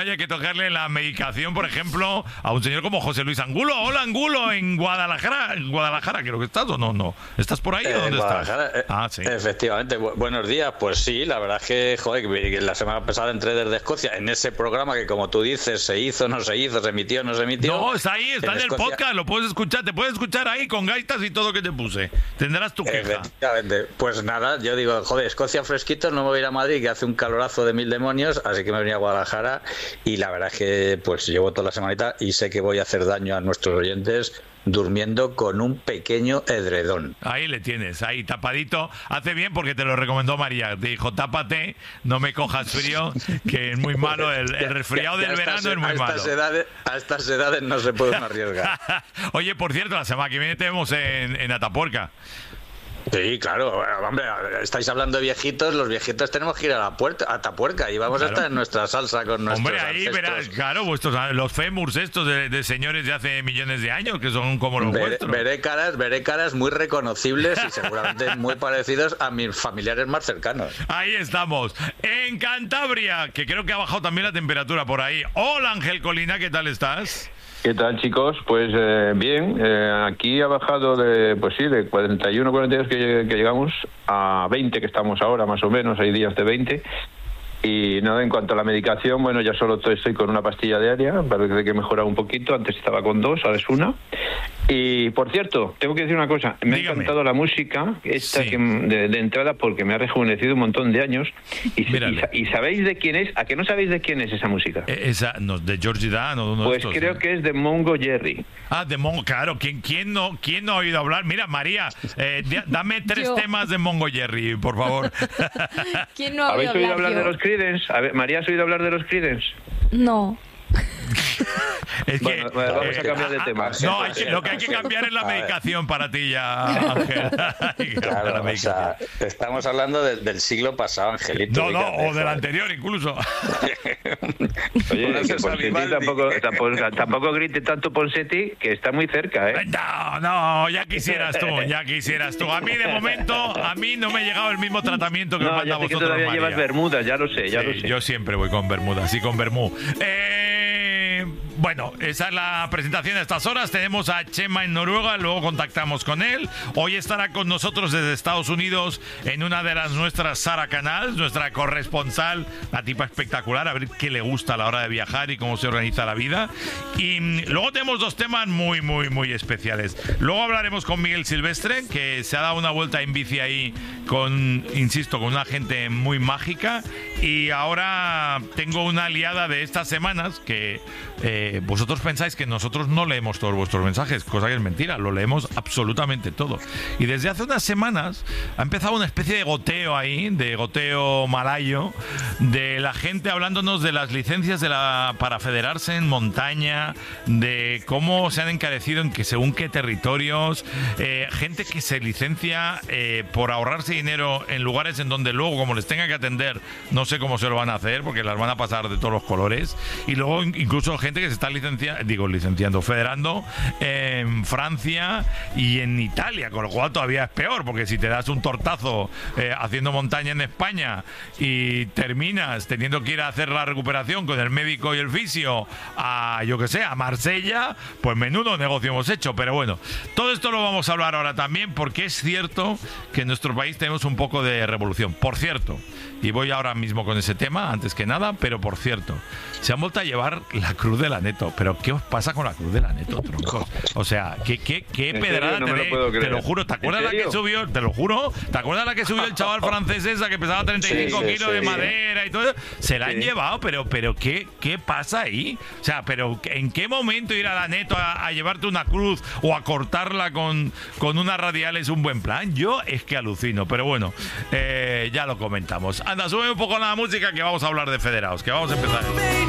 Hay que tocarle la medicación, por ejemplo, a un señor como José Luis Angulo. Hola, Angulo, en Guadalajara creo que estás, ¿o no? ¿Estás por ahí o dónde estás? Sí. Efectivamente, buenos días. Pues sí, la verdad es que, joder, que la semana pasada entré desde Escocia en ese programa que, como tú dices, se hizo, no se hizo, se emitió, no se emitió. No, está ahí, está en el podcast, lo puedes escuchar, te puedes escuchar ahí con gaitas y todo que te puse. Tendrás tu queja. Efectivamente. Pues nada, yo digo, joder, Escocia fresquito, no me voy a ir a Madrid, que hace un calorazo de 1000 demonios, así que me venía a Guadalajara. Y la verdad es que pues llevo toda la semanita y sé que voy a hacer daño a nuestros oyentes durmiendo con un pequeño edredón. Ahí le tienes, ahí tapadito. Hace bien porque te lo recomendó María. Te dijo, tápate, no me cojas frío, que es muy malo. El resfriado del verano es muy malo. A estas edades no se puede arriesgar. Oye, por cierto, la semana que viene te vemos en Atapuerca. Sí, claro, hombre, estáis hablando de viejitos, los viejitos tenemos que ir a Atapuerca y vamos a estar en nuestra salsa con nuestros Hombre, ahí ancestros. verás, claro, los fémurs estos de señores de hace millones de años, que son como los vuestros. Veré caras muy reconocibles y seguramente muy parecidos a mis familiares más cercanos. Ahí estamos, en Cantabria, que creo que ha bajado también la temperatura por ahí. Hola, Ángel Colina, ¿qué tal estás? ¿Qué tal, chicos? Pues bien, aquí ha bajado de 41, 42 que llegamos a 20 que estamos ahora, más o menos, hay días de 20. Y nada, en cuanto a la medicación, bueno, ya solo estoy con una pastilla diaria, parece que he mejorado un poquito, antes estaba con 2, ahora es 1. Y, por cierto, tengo que decir una cosa, me ha encantado la música esta de entrada porque me ha rejuvenecido un montón de años. ¿Y sabéis de quién es? ¿A qué no sabéis de quién es esa música? Esa, no, de George Dan o uno pues de estos, creo que es de Mongo Jerry. Ah, de Mongo, claro, ¿quién no ha oído hablar? Mira, María, dame 3 temas de Mongo Jerry, por favor. ¿Quién no ha oído hablar de los Creedence? A ver, María, ¿has oído hablar de los Creedence? No. Es que, vamos a cambiar de tema. No, lo que hay que cambiar es la medicación para ti ya, Ángel. Claro, o sea, estamos hablando del siglo pasado, Angelito. No, o del anterior incluso. Oye, que Ponseti tampoco grite tanto Ponseti, que está muy cerca, ¿eh? No, ya quisieras tú. A mí, de momento, no me ha llegado el mismo tratamiento que os manda a vosotros, que todavía María. llevas bermudas, ya lo sé. Yo siempre voy con bermudas, con bermú. Bueno, esa es la presentación de estas horas. Tenemos a Chema en Noruega, luego contactamos con él. Hoy estará con nosotros desde Estados Unidos en una de las nuestras Sara Canals, nuestra corresponsal, una tipa espectacular, a ver qué le gusta a la hora de viajar y cómo se organiza la vida. Y luego tenemos 2 temas muy, muy, muy especiales. Luego hablaremos con Miguel Silvestre, que se ha dado una vuelta en bici ahí con una gente muy mágica. Y ahora tengo una aliada de estas semanas que vosotros pensáis que nosotros no leemos todos vuestros mensajes, cosa que es mentira, lo leemos absolutamente todo. Y desde hace unas semanas ha empezado una especie de goteo ahí, de goteo malayo, de la gente hablándonos de las licencias para federarse en montaña, de cómo se han encarecido en que según qué territorios, gente que se licencia por ahorrarse dinero en lugares en donde luego, como les tenga que atender, no sé cómo se lo van a hacer, porque las van a pasar de todos los colores. Y luego incluso gente que se está federando en Francia y en Italia, con lo cual todavía es peor, porque si te das un tortazo haciendo montaña en España y terminas teniendo que ir a hacer la recuperación con el médico y el fisio a Marsella, pues menudo negocio hemos hecho. Pero bueno, todo esto lo vamos a hablar ahora también, porque es cierto que en nuestro país tenemos un poco de revolución. Por cierto, y voy ahora mismo con ese tema, antes que nada, pero por cierto, se han vuelto a llevar la cruz del Aneto. ¿Pero qué os pasa con la cruz del Aneto, troncos? O sea, ¿qué pedrada te lo juro? ¿Te acuerdas la que subió? Te lo juro. ¿Te acuerdas la que subió el chaval francés esa que pesaba 35 kilos de madera y todo eso? Se la han llevado, pero ¿qué pasa ahí? O sea, pero ¿en qué momento ir al Aneto a llevarte una cruz o a cortarla con una radial es un buen plan? Yo es que alucino, pero bueno, ya lo comentamos. Anda, sube un poco la música que vamos a hablar de federados, que vamos a empezar.